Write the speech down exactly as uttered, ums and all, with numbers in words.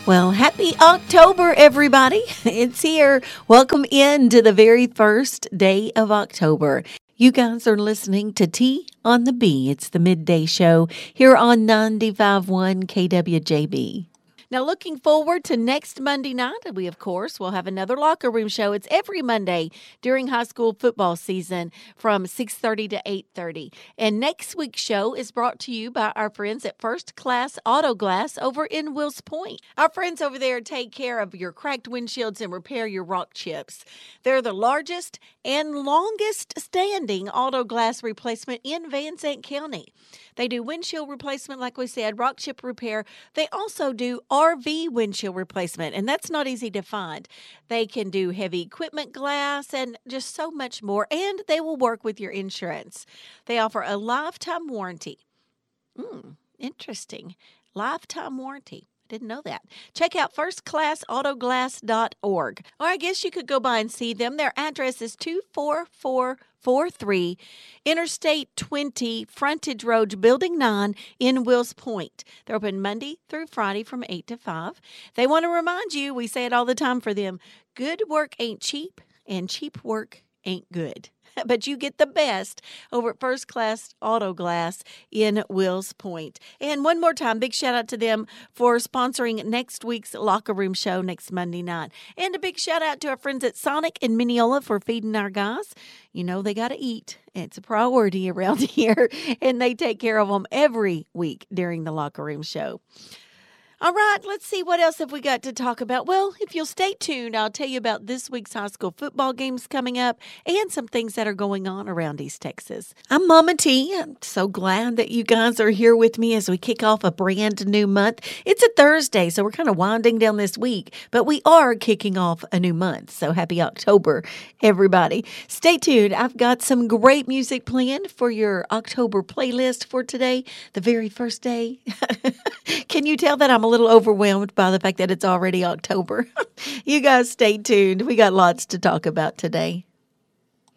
Well, happy October, everybody. It's here. Welcome in to the very first day of October. You guys are listening to T on the B. It's the midday show here on ninety-five point one K W J B. Now, looking forward to next Monday night, we, of course, will have another locker room show. It's every Monday during high school football season from six thirty to eight thirty. And next week's show is brought to you by our friends at First Class Auto Glass over in Wills Point. Our friends over there take care of your cracked windshields and repair your rock chips. They're the largest and longest standing auto glass replacement in Van Zandt County. They do windshield replacement, like we said, rock chip repair. They also do R V windshield replacement, and that's not easy to find. They can do heavy equipment glass and just so much more, and they will work with your insurance. They offer a lifetime warranty. Hmm, interesting. Lifetime warranty. Didn't know that. Check out first class auto glass dot org. Or I guess you could go by and see them. Their address is two four four four three Interstate twenty, Frontage Road, Building nine in Wills Point. They're open Monday through Friday from eight to five. They want to remind you, we say it all the time for them, good work ain't cheap and cheap work ain't good. But you get the best over at First Class Auto Glass in Wills Point. And one more time, big shout out to them for sponsoring next week's locker room show next Monday night. And a big shout out to our friends at Sonic in Mineola for feeding our guys. You know they got to eat. It's a priority around here, and they take care of them every week during the locker room show. All right, let's see what else have we got to talk about. Well, if you'll stay tuned, I'll tell you about this week's high school football games coming up and some things that are going on around East Texas. I'm Mama T. I'm so glad that you guys are here with me as we kick off a brand new month. It's a Thursday, so we're kind of winding down this week, but we are kicking off a new month. So happy October, everybody. Stay tuned. I've got some great music planned for your October playlist for today, the very first day. Can you tell that I'm a little overwhelmed by the fact that it's already October? You guys stay tuned. We got lots to talk about today.